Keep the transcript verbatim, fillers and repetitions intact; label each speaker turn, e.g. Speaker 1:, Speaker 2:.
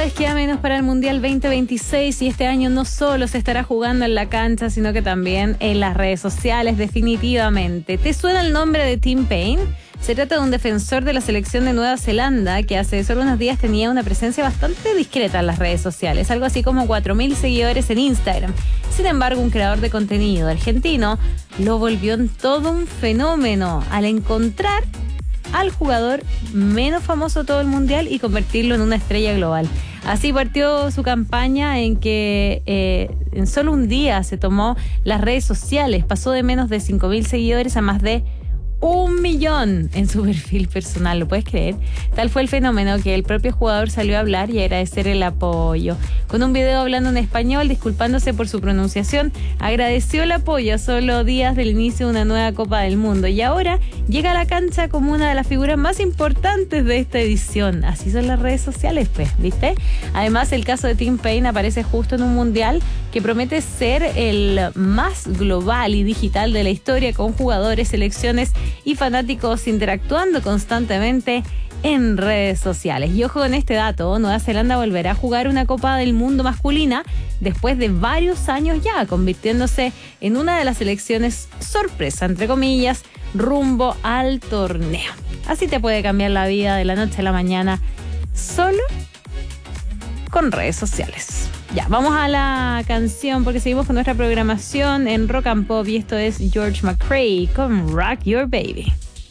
Speaker 1: vez queda menos para el Mundial veinte veintiséis y este año no solo se estará jugando en la cancha, sino que también en las redes sociales, definitivamente. ¿Te suena el nombre de Tim Paine? Se trata de un defensor de la selección de Nueva Zelanda que hace solo unos días tenía una presencia bastante discreta en las redes sociales, algo así como cuatro mil seguidores en Instagram. Sin embargo, un creador de contenido argentino lo volvió en todo un fenómeno al encontrar al jugador menos famoso de todo el mundial y convertirlo en una estrella global. Así partió su campaña en que eh, en solo un día se tomó las redes sociales, pasó de menos de cinco mil seguidores a más de un millón en su perfil personal, ¿lo puedes creer? Tal fue el fenómeno que el propio jugador salió a hablar y a agradecer el apoyo. Con un video hablando en español, disculpándose por su pronunciación, agradeció el apoyo a solo días del inicio de una nueva Copa del Mundo y ahora llega a la cancha como una de las figuras más importantes de esta edición. Así son las redes sociales, pues, ¿viste? Además, el caso de Tim Paine aparece justo en un mundial que promete ser el más global y digital de la historia, con jugadores, selecciones y fanáticos interactuando constantemente en redes sociales. Y ojo con este dato, Nueva Zelanda volverá a jugar una Copa del Mundo masculina después de varios años ya, convirtiéndose en una de las selecciones sorpresa, entre comillas, rumbo al torneo. Así te puede cambiar la vida de la noche a la mañana solo con redes sociales. Ya, vamos a la canción porque seguimos con nuestra programación en Rock and Pop y esto es George McRae con Rock Your Baby.